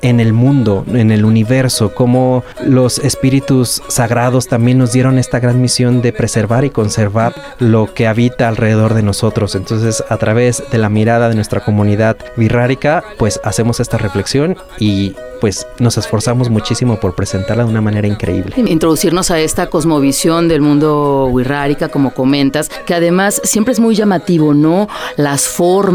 en el mundo, en el universo, cómo los espíritus sagrados también nos dieron esta gran misión de preservar y conservar lo que habita alrededor de nosotros. Entonces, a través de la mirada de nuestra comunidad wixárika, pues hacemos esta reflexión y pues nos esforzamos muchísimo por presentarla de una manera increíble. Introducirnos a esta cosmovisión del mundo wixárika, como comentas, que además siempre es muy llamativo, ¿no? Las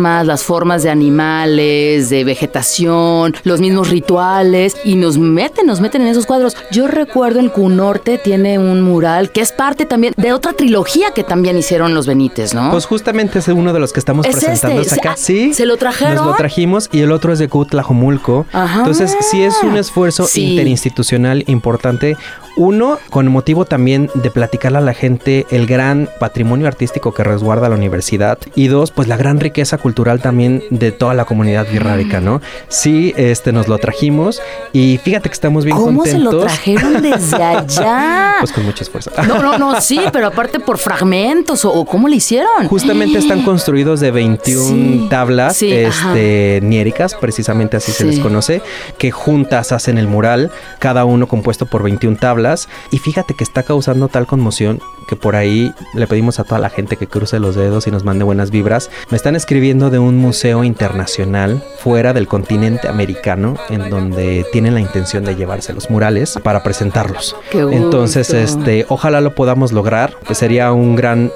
formas de animales, de vegetación, los mismos rituales, y nos meten en esos cuadros. Yo recuerdo en Cunorte tiene un mural que es parte también de otra trilogía que también hicieron los Benítez, ¿no? Pues justamente es uno de los que estamos presentando acá. Sí, ¿se lo trajeron? Nos lo trajimos, y el otro es de Cuauhtlajomulco. Ajá. Entonces sí es un esfuerzo interinstitucional importante. Uno, con motivo también de platicarle a la gente el gran patrimonio artístico que resguarda la universidad. Y dos, pues la gran riqueza cultural también de toda la comunidad wixárika, ¿no? Sí, nos lo trajimos y fíjate que estamos bien contentos. ¿Cómo se lo trajeron desde allá? Pues con mucho esfuerzo. No, sí, pero aparte por fragmentos o ¿cómo le hicieron? Justamente están construidos de 21 tablas niéricas, precisamente así se les conoce, que juntas hacen el mural, cada uno compuesto por 21 tablas. Y fíjate que está causando tal conmoción que por ahí le pedimos a toda la gente que cruce los dedos y nos mande buenas vibras. Me están escribiendo de un museo internacional fuera del continente americano, en donde tienen la intención de llevarse los murales para presentarlos. Qué gusto. Entonces, ojalá lo podamos lograr, que sería un gran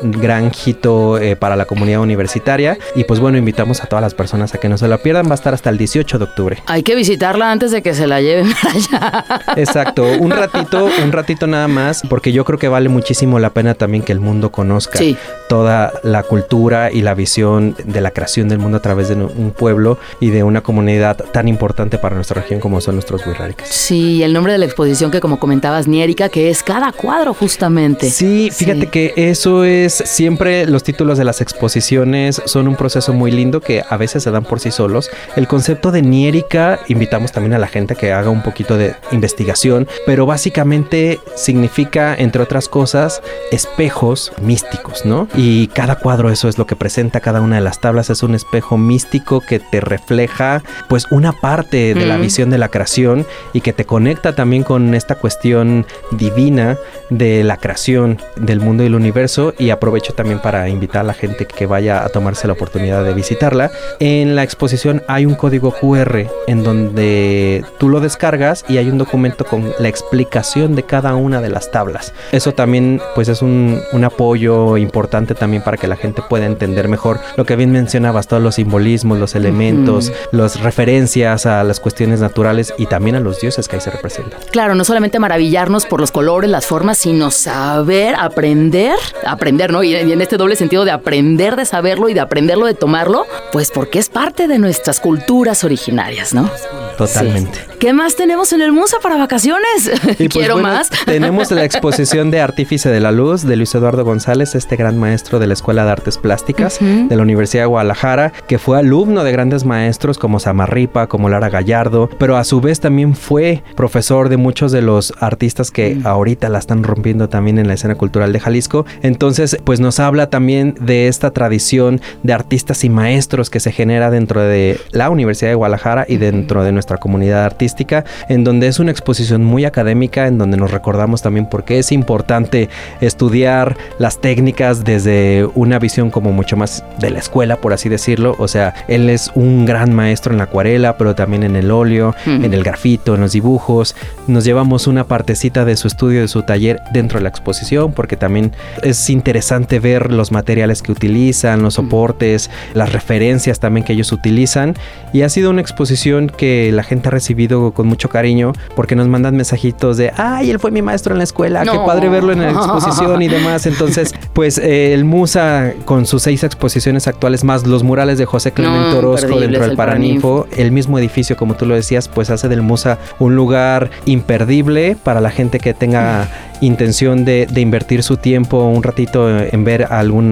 hito para la comunidad universitaria. Y pues bueno, invitamos a todas las personas a que no se la pierdan. Va a estar hasta el 18 de octubre. Hay que visitarla antes de que se la lleven para allá. Exacto, un ratito nada más, porque yo creo que vale muchísimo la pena también que el mundo conozca toda la cultura y la visión de la creación del mundo a través de un pueblo y de una comunidad tan importante para nuestra región como son nuestros wixárikas. Sí, el nombre de la exposición que como comentabas, Niérica, que es cada cuadro justamente. Sí, fíjate que eso es siempre, los títulos de las exposiciones son un proceso muy lindo que a veces se dan por sí solos. El concepto de Niérica, invitamos también a la gente que haga un poquito de investigación, pero básicamente significa, entre otras cosas, espejos místicos, ¿no? Y cada cuadro eso es lo que presenta, cada una de las tablas es un espejo místico que te refleja pues una parte de la visión de la creación y que te conecta también con esta cuestión divina de la creación del mundo y el universo. Y aprovecho también para invitar a la gente que vaya a tomarse la oportunidad de visitarla. En la exposición hay un código QR en donde tú lo descargas y hay un documento con la explicación de cada una de las tablas. Eso también pues es un apoyo importante también para que la gente pueda entender mejor lo que bien mencionabas, todos los simbolismos, los elementos, las referencias a las cuestiones naturales y también a los dioses que ahí se representan. Claro, no solamente maravillarnos por los colores, las formas, sino saber, aprender, ¿no? Y en este doble sentido de aprender de saberlo y de aprenderlo de tomarlo, pues porque es parte de nuestras culturas originarias, ¿no? Totalmente. Sí. ¿Qué más tenemos en el Musa para vacaciones? Y pues, Quiero más. Tenemos la exposición de Artífice de la Luz de Luis Eduardo González, este gran maestro de la Escuela de Artes Plásticas de la Universidad de Guadalajara, que fue alumno de grandes maestros como Samarripa, como Lara Gallardo, pero a su vez también fue profesor de muchos de los artistas que ahorita la están rompiendo también en la escena cultural de Jalisco. Entonces, pues nos habla también de esta tradición de artistas y maestros que se genera dentro de la Universidad de Guadalajara y dentro de nuestra comunidad artística, en donde es una exposición muy académica, en donde nos recordamos también por qué es importante estudiar las técnicas desde una visión como mucho más de la escuela, por así decirlo. O sea, él es un gran maestro en la acuarela, pero también en el óleo, en el grafito, en los dibujos. Nos llevamos una partecita de su estudio, de su taller dentro de la exposición, porque también es interesante ver los materiales que utilizan, los soportes, las referencias también que ellos utilizan. Y ha sido una exposición que la gente ha recibido con mucho cariño, porque nos mandan mensajitos de ¡ay, él fue mi maestro en la escuela! ¡Qué padre verlo en la exposición! Y demás. Entonces, pues el Musa, con sus 6 exposiciones actuales, más los murales de José Clemente Orozco dentro del Paraninfo, el mismo edificio, como tú lo decías, pues hace del Musa un lugar imperdible para la gente que tenga intención de invertir su tiempo un ratito en ver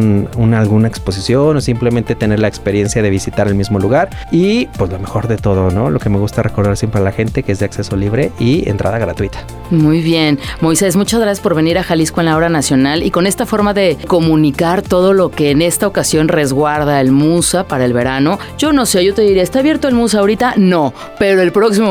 alguna exposición o simplemente tener la experiencia de visitar el mismo lugar. Y pues lo mejor de todo, ¿no? Lo que me gusta recordar siempre a la gente, que es de acceso libre y entrada gratuita. Muy bien. Moisés, muchas gracias por venir a Jalisco en la Hora Nacional y con esta forma de comunicar todo lo que en esta ocasión resguarda el Musa para el verano. Yo no sé, yo te diría, ¿está abierto el Musa ahorita? No, pero el próximo